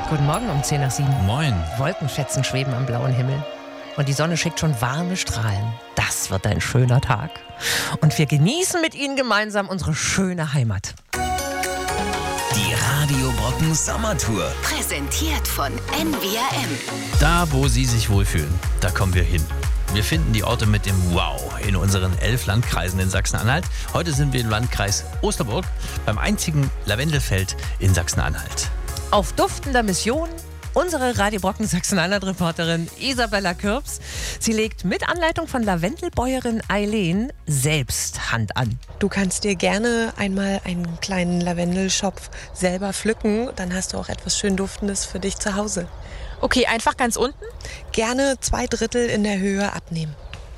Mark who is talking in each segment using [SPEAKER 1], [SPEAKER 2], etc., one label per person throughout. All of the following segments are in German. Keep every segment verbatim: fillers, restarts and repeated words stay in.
[SPEAKER 1] Guten Morgen um zehn nach sieben.
[SPEAKER 2] Moin.
[SPEAKER 1] Wolkenfetzen schweben am blauen Himmel. Und die Sonne schickt schon warme Strahlen. Das wird ein schöner Tag. Und wir genießen mit Ihnen gemeinsam unsere schöne Heimat.
[SPEAKER 3] Die Radio Brocken Sommertour.
[SPEAKER 4] Präsentiert von N V R M.
[SPEAKER 2] Da, wo Sie sich wohlfühlen, da kommen wir hin. Wir finden die Orte mit dem Wow in unseren elf Landkreisen in Sachsen-Anhalt. Heute sind wir im Landkreis Osterburg, beim einzigen Lavendelfeld in Sachsen-Anhalt.
[SPEAKER 1] Auf duftender Mission unsere Radio Brocken Sachsen-Anhalt-Reporterin Isabella Kürps. Sie legt mit Anleitung von Lavendelbäuerin Eileen selbst Hand an.
[SPEAKER 5] Du kannst dir gerne einmal einen kleinen Lavendelschopf selber pflücken. Dann hast du auch etwas schön Duftendes für dich zu Hause.
[SPEAKER 6] Okay, einfach ganz unten?
[SPEAKER 5] Gerne zwei Drittel in der Höhe abnehmen.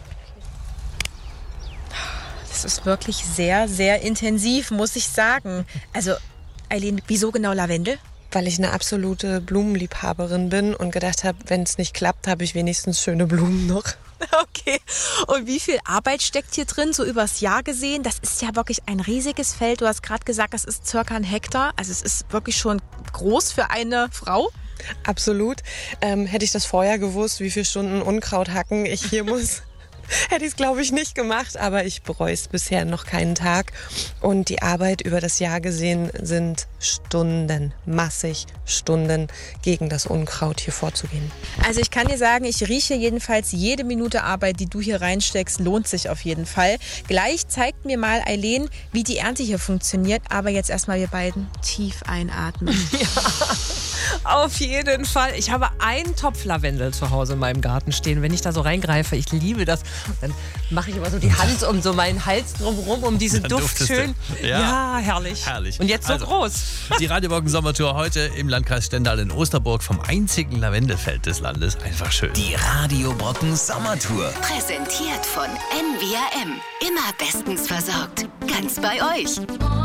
[SPEAKER 6] Das ist wirklich sehr, sehr intensiv, muss ich sagen. Also, Eileen, wieso genau Lavendel?
[SPEAKER 5] Weil ich eine absolute Blumenliebhaberin bin und gedacht habe, wenn es nicht klappt, habe ich wenigstens schöne Blumen noch.
[SPEAKER 6] Okay. Und wie viel Arbeit steckt hier drin, so übers Jahr gesehen? Das ist ja wirklich ein riesiges Feld. Du hast gerade gesagt, das ist circa ein Hektar. Also es ist wirklich schon groß für eine Frau.
[SPEAKER 5] Absolut. Ähm, hätte ich das vorher gewusst, wie viele Stunden Unkraut hacken ich hier muss, hätte ich es, glaube ich, nicht gemacht. Aber ich bereue es bisher noch keinen Tag. Und die Arbeit über das Jahr gesehen sind Stunden, massig Stunden gegen das Unkraut hier vorzugehen.
[SPEAKER 6] Also ich kann dir sagen, ich rieche jedenfalls jede Minute Arbeit, die du hier reinsteckst, lohnt sich auf jeden Fall. Gleich zeigt mir mal Eileen, wie die Ernte hier funktioniert. Aber jetzt erstmal wir beiden tief einatmen.
[SPEAKER 1] Ja, auf jeden Fall. Ich habe einen Topf Lavendel zu Hause in meinem Garten stehen. Wenn ich da so reingreife, ich liebe das. Dann mache ich immer so die Hand um so meinen Hals drumherum, um diesen
[SPEAKER 2] Dann
[SPEAKER 1] Duft schön.
[SPEAKER 2] Ja.
[SPEAKER 1] Ja, herrlich.
[SPEAKER 2] Herrlich.
[SPEAKER 1] Und jetzt so
[SPEAKER 2] Also,
[SPEAKER 1] groß.
[SPEAKER 2] Die Radio Brocken Sommertour heute im Landkreis Stendal in Osterburg vom einzigen Lavendelfeld des Landes. Einfach schön.
[SPEAKER 3] Die Radio Brocken Sommertour.
[SPEAKER 4] Präsentiert von N V R M. Immer bestens versorgt. Ganz bei euch.